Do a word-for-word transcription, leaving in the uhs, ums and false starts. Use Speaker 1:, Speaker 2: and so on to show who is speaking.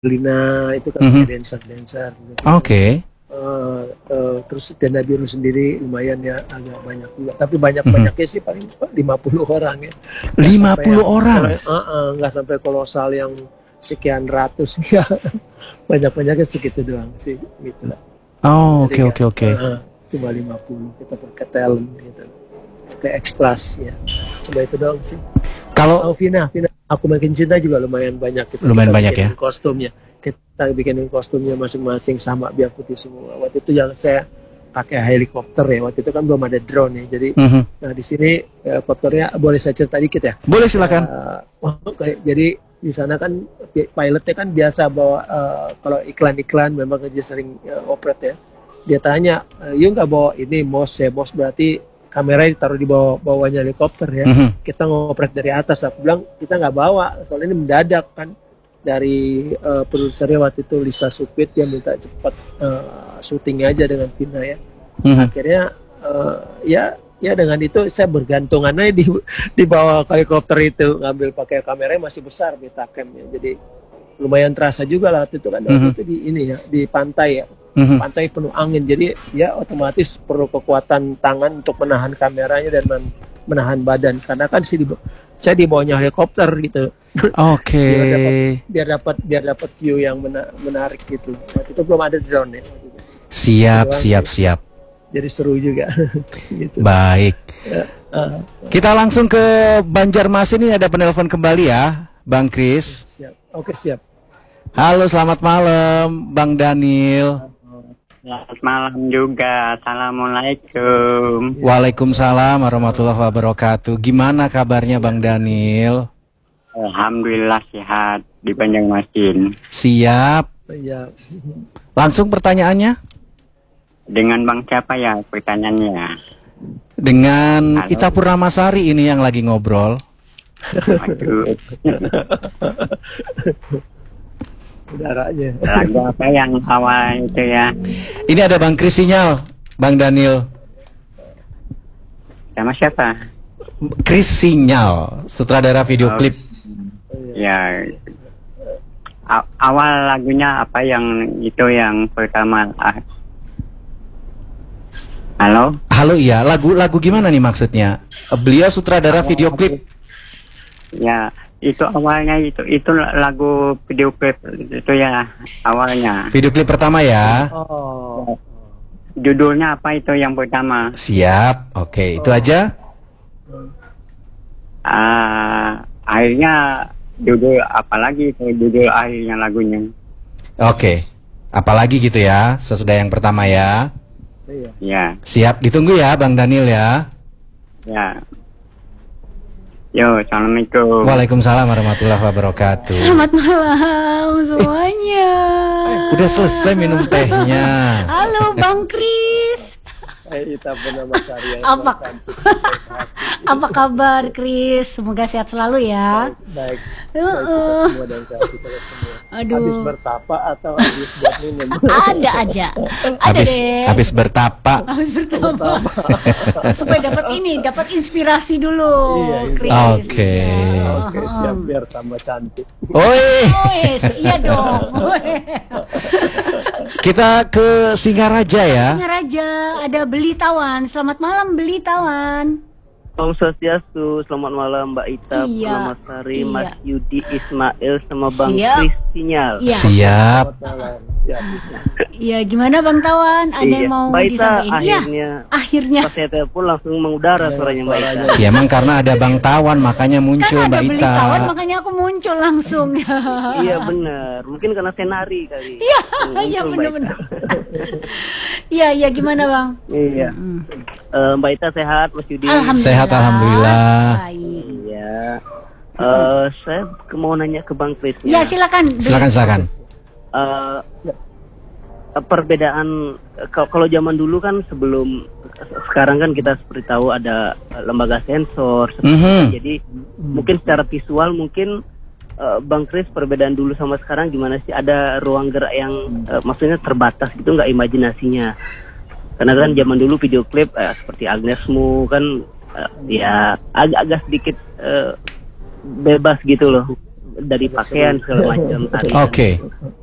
Speaker 1: Lina itu kan
Speaker 2: Mhm.
Speaker 1: dancer-dancer gitu.
Speaker 2: Oke.
Speaker 1: Eh, eh, terus tenda biru sendiri lumayan ya, agak banyak juga. Tapi
Speaker 2: Mhm.
Speaker 1: banyak-banyaknya sih paling lima puluh orang ya. Nggak
Speaker 2: lima
Speaker 1: sampai
Speaker 2: puluh
Speaker 1: yang
Speaker 2: orang?
Speaker 1: kolo- eh, eh, nggak sampai kolosal yang sekian ratus ya. Banyak-banyaknya segitu doang sih gitu lah.
Speaker 2: Oh,
Speaker 1: Jadi
Speaker 2: oke
Speaker 1: nggak
Speaker 2: oke oke.
Speaker 1: eh, cuma lima puluh kita pakai talent gitu. Pakai ekstras ya. Coba itu doang sih.
Speaker 2: Kalau
Speaker 1: Oh, Vina, Vina, aku makin cinta juga lumayan banyak gitu.
Speaker 2: lumayan
Speaker 1: Kita
Speaker 2: banyak ya.
Speaker 1: bikinin kostumnya. Kita bikinin kostumnya masing-masing sama biar putih semua. Waktu itu yang saya pakai helikopter ya. Waktu itu kan belum ada drone ya. Jadi
Speaker 2: Mhm.
Speaker 1: nah di sini helikopternya boleh saya cerita dikit ya.
Speaker 2: Boleh silakan.
Speaker 1: Eh, oh, kayak- jadi di sana kan pi- pilotnya kan biasa bawa eh, kalau iklan-iklan memang dia sering eh, operate ya. Dia tanya, "Eh, you nggak bawa ini mos ya? Mos berarti kamera ditaruh di bawah bawahnya helikopter ya.
Speaker 2: Mhm.
Speaker 1: Kita ngoprek dari atas." Aku bilang kita nggak bawa soalnya ini mendadak kan. Dari eh, produsernya waktu itu Lisa Supit, dia minta cepat eh, syuting aja dengan Vina ya.
Speaker 2: Mhm.
Speaker 1: Akhirnya eh, ya ya dengan itu saya bergantungan aja di di bawah helikopter itu, ngambil pakai kameranya masih besar Betacam-nya. Jadi lumayan terasa juga lah waktu itu kan. Waktu
Speaker 2: Mhm.
Speaker 1: itu di ini ya, di pantai ya.
Speaker 2: Mhm.
Speaker 1: Pantai penuh angin, jadi ya otomatis perlu kekuatan tangan untuk menahan kameranya dan men- menahan badan, karena kan sih di, saya di bawahnya helikopter gitu.
Speaker 2: Oke.
Speaker 1: biar dapat biar dapat biar dapat view yang mena- menarik gitu. Waktu itu belum ada drone ya.
Speaker 2: Siap,
Speaker 1: Doang
Speaker 2: siap,
Speaker 1: sih.
Speaker 2: siap.
Speaker 1: Jadi seru juga. Gitu.
Speaker 2: Baik.
Speaker 1: Ya, ah,
Speaker 2: Kita langsung ke Banjarmasin, ini ada penelpon kembali ya, Bang Kris.
Speaker 1: siap. Oke, siap.
Speaker 2: Halo, selamat malam, Bang Daniel.
Speaker 3: Selamat malam juga. Assalamualaikum.
Speaker 2: Waalaikumsalam warahmatullahi wabarakatuh. Gimana kabarnya Bang Daniel?
Speaker 3: Alhamdulillah sehat di Banjarmasin.
Speaker 2: Siap.
Speaker 1: Ya.
Speaker 2: Langsung pertanyaannya?
Speaker 3: Dengan Bang siapa ya pertanyaannya?
Speaker 2: Dengan
Speaker 3: Halo.
Speaker 2: Ita Purnamasari ini yang lagi ngobrol.
Speaker 3: Aduh,
Speaker 1: Udaranya.
Speaker 3: lagu apa yang awal itu ya?
Speaker 2: Ini ada Bang Kris Sinyal, Bang Daniel.
Speaker 3: Sama siapa?
Speaker 2: Kris Sinyal, sutradara video
Speaker 3: Oh.
Speaker 2: klip.
Speaker 3: Ya, a- awal lagunya apa yang itu yang pertama? Ah. Halo?
Speaker 2: Halo, iya, lagu-lagu gimana nih maksudnya? Beliau sutradara video klip.
Speaker 3: Ya, itu awalnya itu itu lagu video klip itu ya awalnya.
Speaker 2: Video klip pertama ya.
Speaker 1: Oh.
Speaker 3: Judulnya apa itu yang pertama?
Speaker 2: Siap. Oke, itu aja.
Speaker 3: Ah, akhirnya judul apa lagi itu judul akhirnya lagunya?
Speaker 2: Oke. Apalagi gitu ya, sesudah yang pertama ya.
Speaker 1: Iya.
Speaker 3: Ya,
Speaker 2: Siap, ditunggu ya Bang Daniel ya.
Speaker 3: ya. Yo, assalamualaikum.
Speaker 2: Waalaikumsalam warahmatullahi wabarakatuh.
Speaker 4: Selamat malam semuanya.
Speaker 2: Udah selesai minum tehnya.
Speaker 4: Halo Bang Kris.
Speaker 1: Eh, Ita Purnamasari yang
Speaker 4: Apa
Speaker 1: cantik, baik hati.
Speaker 4: apa kabar Kris? Semoga sehat selalu ya.
Speaker 1: Baik. Baik
Speaker 4: Heeh.
Speaker 1: kita semua dan sehat kita semua.
Speaker 4: Aduh.
Speaker 1: Habis bertapa atau habis buat minum?
Speaker 4: Ada aja. Ada
Speaker 2: Habis
Speaker 4: deh.
Speaker 2: habis bertapa.
Speaker 4: Habis bertambah. Supaya dapat ini, dapat inspirasi dulu,
Speaker 1: Iya,
Speaker 4: Kris.
Speaker 2: Oke.
Speaker 4: Ya.
Speaker 1: Oke, siap biar tambah cantik.
Speaker 2: Oi,
Speaker 4: Wes, iya dong.
Speaker 2: kita ke Singaraja ya.
Speaker 4: Raja, ada Beli Tawan. Selamat malam Beli Tawan.
Speaker 5: Om Swastiastu, selamat malam Mbak Ita,
Speaker 4: Iya,
Speaker 5: Purnamasari,
Speaker 4: iya.
Speaker 5: Mas Yudi Ismail, sama Bang
Speaker 4: Siap.
Speaker 5: Kris Sinyal.
Speaker 4: Iya.
Speaker 2: Siap.
Speaker 1: Selamat malam. Siap.
Speaker 4: Iya, gimana Bang Tawan? Ada yang mau
Speaker 5: Mbak Ita
Speaker 4: disampaikan? Iya,
Speaker 5: akhirnya
Speaker 4: akhirnya.
Speaker 5: pas saya telepon langsung mengudara suaranya Mbak Ita.
Speaker 2: Ya emang karena ada Bang Tawan makanya muncul
Speaker 4: Kan ada
Speaker 2: Mbak
Speaker 4: Beli
Speaker 2: Ita.
Speaker 4: Tawan, makanya aku muncul langsung.
Speaker 5: Iya benar, mungkin karena saya nari kali.
Speaker 4: Iya,
Speaker 5: Muncul
Speaker 4: iya
Speaker 5: Mbak
Speaker 4: benar-benar.
Speaker 5: Ita.
Speaker 4: Iya, iya gimana Bang?
Speaker 5: Iya,
Speaker 4: Hmm.
Speaker 5: Eh, Mbak Ita sehat, Mas Yudi.
Speaker 4: Alhamdulillah.
Speaker 2: Sehat, alhamdulillah.
Speaker 4: Baik.
Speaker 5: Iya. Eh, saya ke- mau nanya ke Bang Kris.
Speaker 4: Ya silakan. Beli.
Speaker 2: Silakan silakan.
Speaker 5: Eh, perbedaan eh, kalau kalau zaman dulu kan sebelum sekarang kan kita seperti tahu ada eh, lembaga sensor seperti
Speaker 2: Mhm.
Speaker 5: itu. Jadi mungkin secara visual mungkin eh, Bang Kris perbedaan dulu sama sekarang gimana sih, ada ruang gerak yang eh, maksudnya terbatas gitu nggak imajinasinya, karena kan zaman dulu video klip eh, seperti Agnesmu kan eh, ya agak-agak sedikit eh, bebas gitu loh. dari pakaian segala macam tarian.
Speaker 2: Oke.